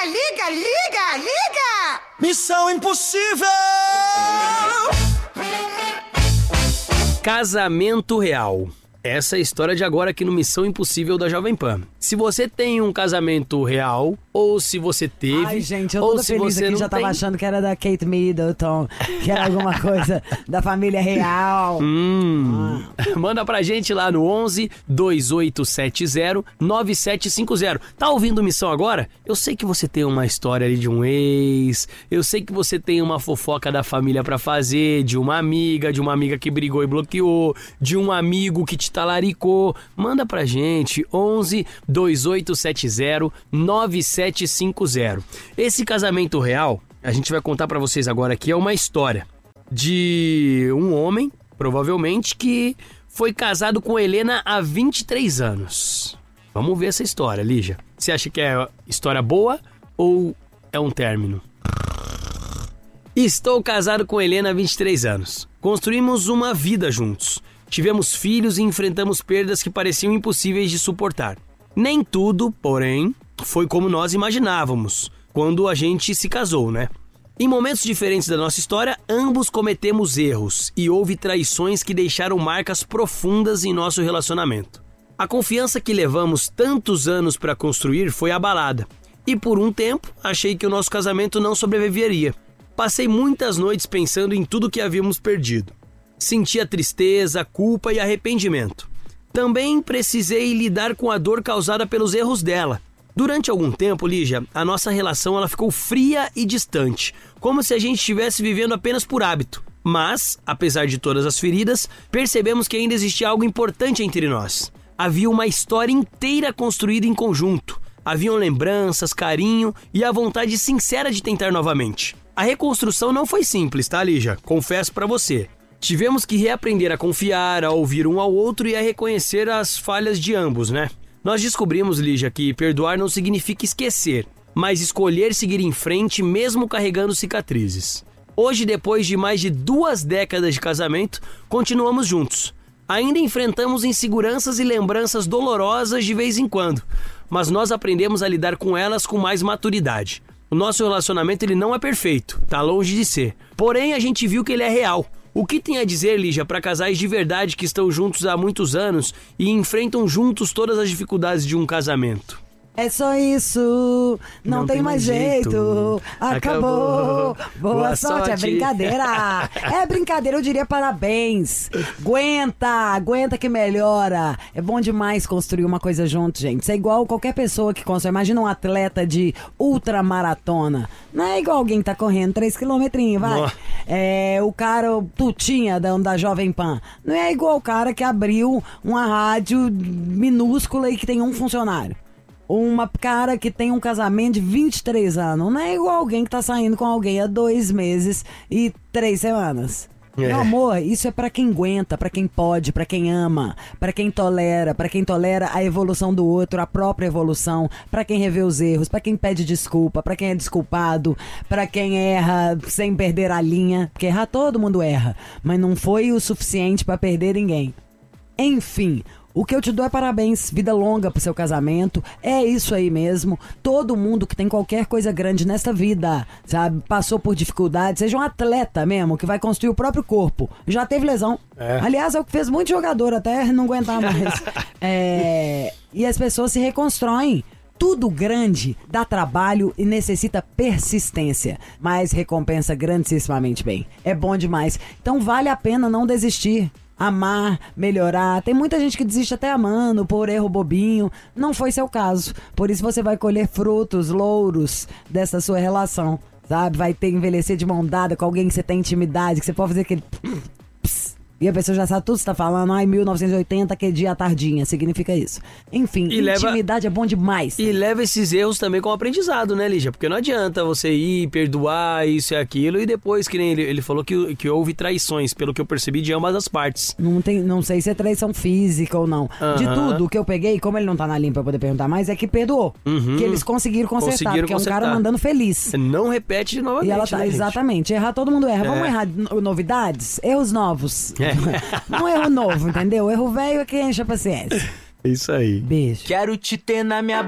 Liga! Missão Impossível! Casamento real. Essa é a história de agora aqui no Missão Impossível da Jovem Pan. Se você tem um casamento real, ou se você teve... Ai, gente, eu ou tô se feliz você aqui, não já tava tem... achando que era da Kate Middleton, que era alguma coisa da família real. Manda pra gente lá no 11 2870 9750. Tá ouvindo Missão agora? Eu sei que você tem uma história ali de um ex, eu sei que você tem uma fofoca da família pra fazer, de uma amiga que brigou e bloqueou, de um amigo que te talaricou. Manda pra gente 11 2870 9750. Esse casamento real, a gente vai contar pra vocês agora aqui, é uma história de um homem, provavelmente, que foi casado com Helena há 23 anos. Vamos ver essa história, Lígia. Você acha que é história boa ou é um término? Estou casado com Helena há 23 anos. Construímos uma vida juntos. Tivemos filhos e enfrentamos perdas que pareciam impossíveis de suportar. Nem tudo, porém, foi como nós imaginávamos quando a gente se casou, né? Em momentos diferentes da nossa história, ambos cometemos erros e houve traições que deixaram marcas profundas em nosso relacionamento. A confiança que levamos tantos anos para construir foi abalada e por um tempo achei que o nosso casamento não sobreviveria. Passei muitas noites pensando em tudo que havíamos perdido. Sentia tristeza, culpa e arrependimento. Também precisei lidar com a dor causada pelos erros dela. Durante algum tempo, Lígia, a nossa relação ela ficou fria e distante, como se a gente estivesse vivendo apenas por hábito. Mas, apesar de todas as feridas, percebemos que ainda existia algo importante entre nós. Havia uma história inteira construída em conjunto. Haviam lembranças, carinho e a vontade sincera de tentar novamente. A reconstrução não foi simples, tá, Lígia? Confesso pra você. Tivemos que reaprender a confiar, a ouvir um ao outro e a reconhecer as falhas de ambos, né? Nós descobrimos, Lígia, que perdoar não significa esquecer, mas escolher seguir em frente mesmo carregando cicatrizes. Hoje, depois de mais de 2 décadas de casamento, continuamos juntos. Ainda enfrentamos inseguranças e lembranças dolorosas de vez em quando, mas nós aprendemos a lidar com elas com mais maturidade. O nosso relacionamento ele não é perfeito, tá longe de ser. Porém, a gente viu que ele é real. O que tem a dizer, Lígia, para casais de verdade que estão juntos há muitos anos e enfrentam juntos todas as dificuldades de um casamento? É só isso, não tem mais jeito, acabou, boa sorte, é brincadeira, eu diria parabéns, aguenta que melhora, é bom demais construir uma coisa junto, gente, isso é igual qualquer pessoa que constrói, imagina um atleta de ultramaratona, não é igual alguém que tá correndo 3 quilômetrinhos, vai, o cara, o Tutinha da Jovem Pan, não é igual o cara que abriu uma rádio minúscula e que tem um funcionário. Uma cara que tem um casamento de 23 anos. Não é igual alguém que tá saindo com alguém há 2 meses e 3 semanas. Meu amor, isso é pra quem aguenta, pra quem pode, pra quem ama, pra quem tolera a evolução do outro, a própria evolução, pra quem revê os erros, pra quem pede desculpa, pra quem é desculpado, pra quem erra sem perder a linha, porque errar todo mundo erra, mas não foi o suficiente pra perder ninguém. Enfim, o que eu te dou é parabéns, vida longa pro seu casamento, é isso aí mesmo, todo mundo que tem qualquer coisa grande nessa vida, sabe, passou por dificuldades, seja um atleta mesmo, que vai construir o próprio corpo, já teve lesão, aliás é o que fez muito jogador até não aguentar mais, e as pessoas se reconstroem. Tudo grande dá trabalho e necessita persistência, mas recompensa grandissimamente bem, é bom demais, então vale a pena não desistir. Amar, melhorar. Tem muita gente que desiste até amando, por erro bobinho. Não foi seu caso. Por isso você vai colher frutos, louros dessa sua relação, sabe? Vai ter envelhecer de mão dada com alguém que você tem intimidade, que você pode fazer aquele... E a pessoa já sabe tudo que você tá falando. 1980, que dia à tardinha. Significa isso. Enfim, intimidade é bom demais. E leva esses erros também como aprendizado, né, Lígia? Porque não adianta você ir, perdoar isso e aquilo e depois, que nem ele falou que houve traições, pelo que eu percebi, de ambas as partes. Não sei se é traição física ou não. De tudo que eu peguei, como ele não tá na linha pra poder perguntar mais, é que perdoou. Que eles conseguiram consertar, porque é um cara mandando feliz. Não repete de novamente, e ela tá, né, exatamente. Errar, todo mundo erra. Vamos errar novidades? Erros novos. Não erro novo, entendeu? Erro velho é que enche a paciência. Isso aí. Beijo. Quero te ter na minha